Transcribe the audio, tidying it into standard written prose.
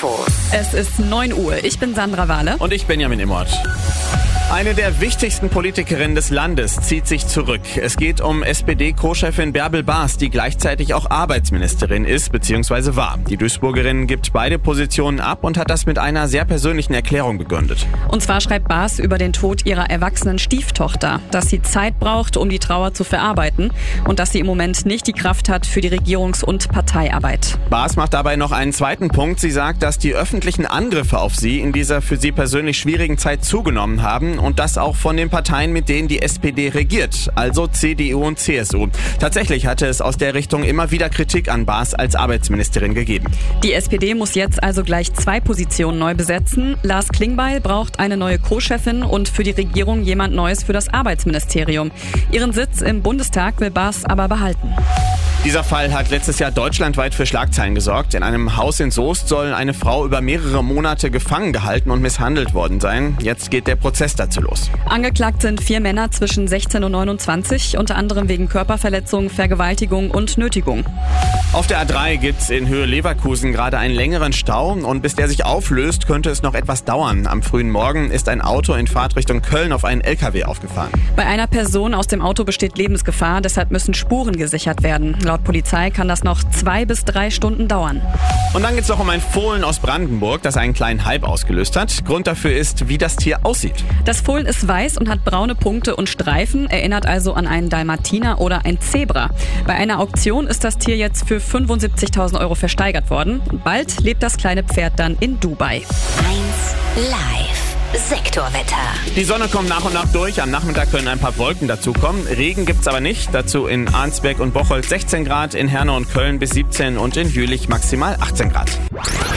Infos. Es ist 9 Uhr. Ich bin Sandra Wahle. Und ich Benjamin Immort. Eine der wichtigsten Politikerinnen des Landes zieht sich zurück. Es geht um SPD-Co-Chefin Bärbel Baas, die gleichzeitig auch Arbeitsministerin ist bzw. war. Die Duisburgerin gibt beide Positionen ab und hat das mit einer sehr persönlichen Erklärung begründet. Und zwar schreibt Baas über den Tod ihrer erwachsenen Stieftochter, dass sie Zeit braucht, um die Trauer zu verarbeiten und dass sie im Moment nicht die Kraft hat für die Regierungs- und Parteiarbeit. Baas macht dabei noch einen zweiten Punkt. Sie sagt, dass die öffentlichen Angriffe auf sie in dieser für sie persönlich schwierigen Zeit zugenommen haben und das auch von den Parteien, mit denen die SPD regiert, also CDU und CSU. Tatsächlich hatte es aus der Richtung immer wieder Kritik an Baas als Arbeitsministerin gegeben. Die SPD muss jetzt also gleich 2 Positionen neu besetzen. Lars Klingbeil braucht eine neue Co-Chefin und für die Regierung jemand Neues für das Arbeitsministerium. Ihren Sitz im Bundestag will Baas aber behalten. Dieser Fall hat letztes Jahr deutschlandweit für Schlagzeilen gesorgt. In einem Haus in Soest soll eine Frau über mehrere Monate gefangen gehalten und misshandelt worden sein. Jetzt geht der Prozess dazu los. Angeklagt sind 4 Männer zwischen 16 und 29, unter anderem wegen Körperverletzung, Vergewaltigung und Nötigung. Auf der A3 gibt's in Höhe Leverkusen gerade einen längeren Stau und bis der sich auflöst, könnte es noch etwas dauern. Am frühen Morgen ist ein Auto in Fahrtrichtung Köln auf einen LKW aufgefahren. Bei einer Person aus dem Auto besteht Lebensgefahr, deshalb müssen Spuren gesichert werden. Laut Polizei kann das noch 2 bis 3 Stunden dauern. Und dann geht's noch um ein Fohlen aus Brandenburg, das einen kleinen Hype ausgelöst hat. Grund dafür ist, wie das Tier aussieht. Das Fohlen ist weiß und hat braune Punkte und Streifen, erinnert also an einen Dalmatiner oder ein Zebra. Bei einer Auktion ist das Tier jetzt für 75.000 € versteigert worden. Und bald lebt das kleine Pferd dann in Dubai. 1 Live. Sektorwetter. Die Sonne kommt nach und nach durch. Am Nachmittag können ein paar Wolken dazukommen. Regen gibt's aber nicht. Dazu in Arnsberg und Bocholt 16 Grad, in Herne und Köln bis 17 und in Jülich maximal 18 Grad.